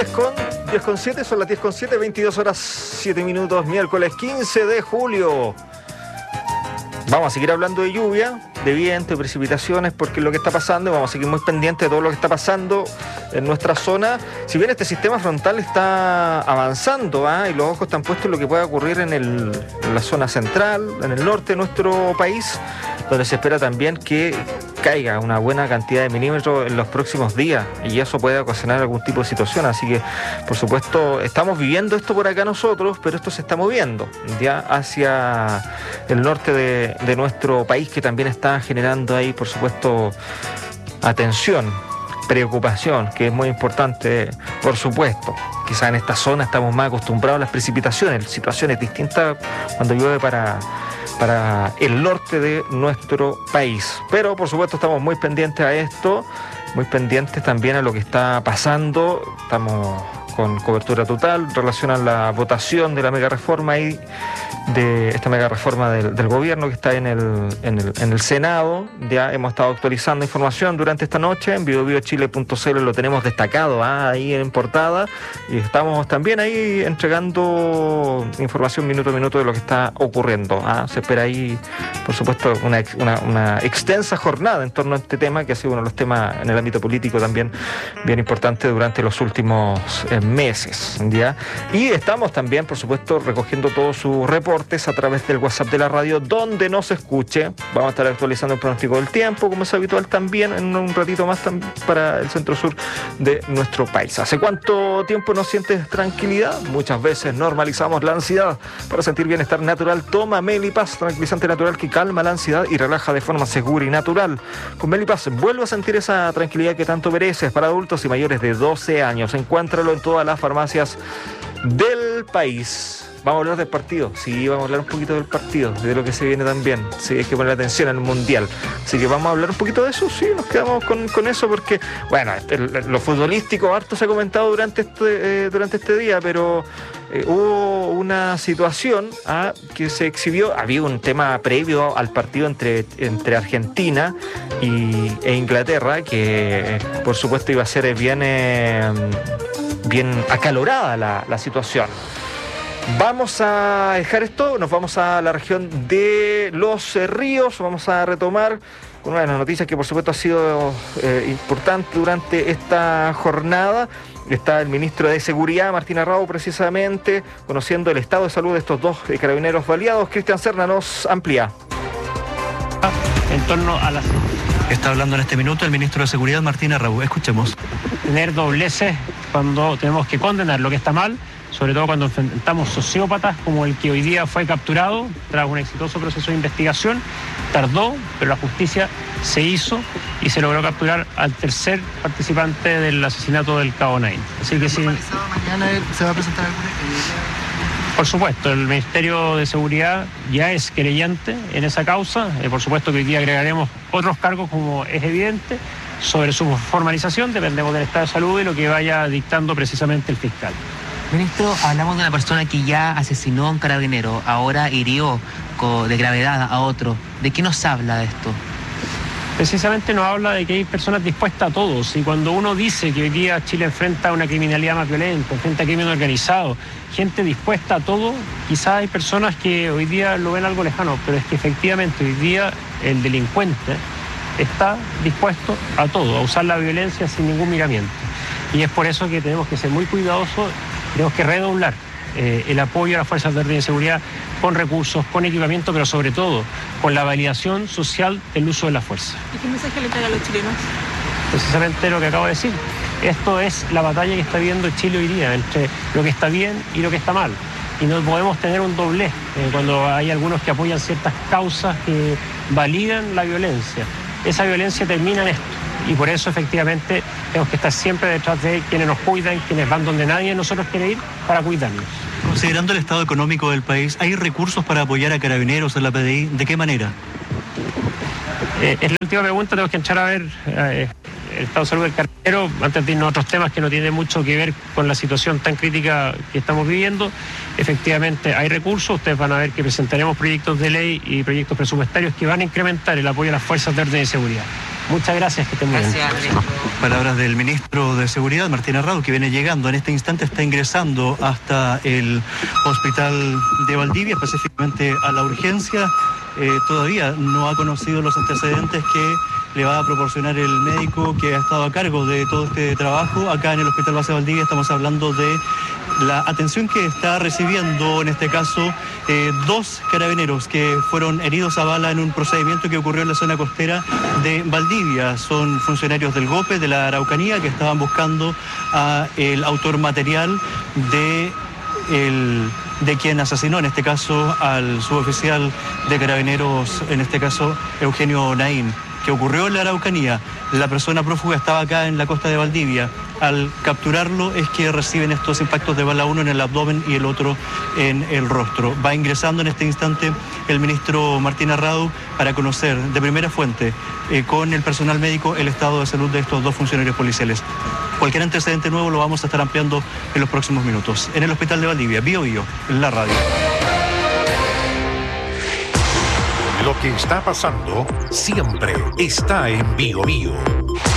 10:07, son las 10:07, 22 horas 7 minutos, miércoles 15 de julio. Vamos a seguir hablando de lluvia, de viento, de precipitaciones, porque es lo que está pasando, y vamos a seguir muy pendientes de todo lo que está pasando en nuestra zona. Si bien este sistema frontal está avanzando, y los ojos están puestos en lo que pueda ocurrir en la zona central, en el norte de nuestro país, donde se espera también que caiga una buena cantidad de milímetros en los próximos días, y eso puede ocasionar algún tipo de situación. Así que, por supuesto, estamos viviendo esto por acá nosotros, pero esto se está moviendo ya hacia el norte de nuestro país, que también está generando ahí, por supuesto, atención, preocupación, que es muy importante, por supuesto. Quizás en esta zona estamos más acostumbrados a las precipitaciones, situaciones distintas cuando llueve para el norte de nuestro país. Pero, por supuesto, estamos muy pendientes a esto, muy pendientes también a lo que está pasando. Estamos con cobertura total en relación a la votación de la mega reforma y de esta mega reforma del gobierno que está en el Senado. Ya hemos estado actualizando información durante esta noche en biobiochile.cl, lo tenemos destacado ahí en portada, y estamos también ahí entregando información minuto a minuto de lo que está ocurriendo. Se espera ahí, por supuesto, una extensa jornada en torno a este tema, que ha sido uno de los temas en el ámbito político también bien importante durante los últimos meses, ¿ya? Y estamos también, por supuesto, recogiendo todos sus reportes a través del WhatsApp de la radio, donde nos escuche. Vamos a estar actualizando el pronóstico del tiempo, como es habitual también, en un ratito más para el centro-sur de nuestro país. ¿Hace cuánto tiempo no sientes tranquilidad? Muchas veces normalizamos la ansiedad. Para sentir bienestar natural, toma Melipaz, tranquilizante natural que calma la ansiedad y relaja de forma segura y natural. Con Melipaz vuelve a sentir esa tranquilidad que tanto mereces. Para adultos y mayores de 12 años. Encuéntralo en todas las farmacias del país. Vamos a hablar del partido. Sí, vamos a hablar un poquito del partido, de lo que se viene también. Sí, hay que poner atención al Mundial. Así que vamos a hablar un poquito de eso. Sí, nos quedamos con eso porque, bueno, lo futbolístico harto se ha comentado durante este día, pero hubo una situación que se exhibió. Había un tema previo al partido entre Argentina e Inglaterra, que por supuesto iba a ser bien acalorada la situación. Vamos a dejar esto, nos vamos a la región de Los Ríos, vamos a retomar con una de las noticias que por supuesto ha sido importante durante esta jornada. Está el ministro de Seguridad, Martín Arrau, precisamente, conociendo el estado de salud de estos dos carabineros baleados. Cristian Serna nos amplía. En torno a las... Está hablando en este minuto el ministro de Seguridad, Martín Arrau. Escuchemos. Tener dobleces cuando tenemos que condenar lo que está mal, sobre todo cuando enfrentamos sociópatas como el que hoy día fue capturado tras un exitoso proceso de investigación. Tardó, pero la justicia se hizo y se logró capturar al tercer participante del asesinato del Cabo Nine. Así que sí. ¿Mañana se va a presentar alguna querella? Por supuesto, el Ministerio de Seguridad ya es querellante en esa causa. Por supuesto que hoy día agregaremos otros cargos, como es evidente. Sobre su formalización dependemos del estado de salud y lo que vaya dictando precisamente el fiscal. Ministro, hablamos de una persona que ya asesinó a un carabinero, ahora hirió de gravedad a otro. ¿De qué nos habla de esto? Precisamente nos habla de que hay personas dispuestas a todos, y cuando uno dice que hoy día Chile enfrenta una criminalidad más violenta, enfrenta crimen organizado, gente dispuesta a todo, quizás hay personas que hoy día lo ven algo lejano, pero es que efectivamente hoy día el delincuente está dispuesto a todo, a usar la violencia sin ningún miramiento. Y es por eso que tenemos que ser muy cuidadosos, tenemos que redoblar el apoyo a las fuerzas de orden y seguridad con recursos, con equipamiento, pero sobre todo con la validación social del uso de la fuerza. ¿Y qué mensaje le trae a los chilenos? Precisamente lo que acabo de decir. Esto es la batalla que está viviendo Chile hoy día, entre lo que está bien y lo que está mal. Y no podemos tener un doblez cuando hay algunos que apoyan ciertas causas que validan la violencia. Esa violencia termina en esto. Y por eso, efectivamente, tenemos que estar siempre detrás de quienes nos cuidan, quienes van donde nadie de nosotros quiere ir para cuidarnos. Considerando el estado económico del país, ¿hay recursos para apoyar a carabineros en la PDI? ¿De qué manera? Es la última pregunta, tenemos que entrar a ver el estado de salud del carabinero antes de irnos a otros temas que no tienen mucho que ver con la situación tan crítica que estamos viviendo. Efectivamente hay recursos, ustedes van a ver que presentaremos proyectos de ley y proyectos presupuestarios que van a incrementar el apoyo a las fuerzas de orden y seguridad. Muchas gracias, que estén muy bien. Palabras del ministro de Seguridad, Martín Arrau, que viene llegando. En este instante está ingresando hasta el hospital de Valdivia, específicamente a la urgencia. Todavía no ha conocido los antecedentes que le va a proporcionar el médico que ha estado a cargo de todo este trabajo. Acá en el Hospital Base Valdivia estamos hablando de la atención que está recibiendo, en este caso, 2 carabineros que fueron heridos a bala en un procedimiento que ocurrió en la zona costera de Valdivia. Son funcionarios del GOPE, de la Araucanía, que estaban buscando al autor material de quien asesinó, en este caso, al suboficial de carabineros, en este caso, Eugenio Naín, que ocurrió en la Araucanía. La persona prófuga estaba acá en la costa de Valdivia. Al capturarlo es que reciben estos impactos de bala, uno en el abdomen y el otro en el rostro. Va ingresando en este instante el ministro Martín Arrau para conocer de primera fuente con el personal médico el estado de salud de estos 2 funcionarios policiales. Cualquier antecedente nuevo lo vamos a estar ampliando en los próximos minutos. En el Hospital de Valdivia, Bio Bio, la radio. Lo que está pasando siempre está en Bio Bio.